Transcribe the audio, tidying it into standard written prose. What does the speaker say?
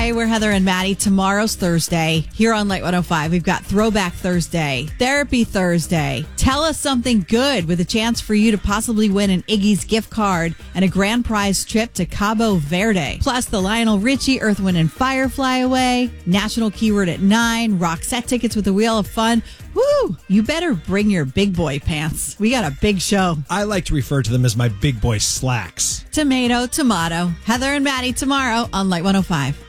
Hi, we're Heather and Maddie. Tomorrow's Thursday. Here on Light 105, we've got Throwback Thursday, Therapy Thursday. Tell us something good with a chance for you to possibly win an Iggy's gift card and a grand prize trip to Cabo Verde. Plus the Lionel Richie Earth, Wind and Fire Flyaway, National Keyword at 9, Roxette tickets with the Wheel of Fun. Woo! You better bring your big boy pants. We got a big show. I like to refer to them as my big boy slacks. Tomato, tomato. Heather and Maddie tomorrow on Light 105.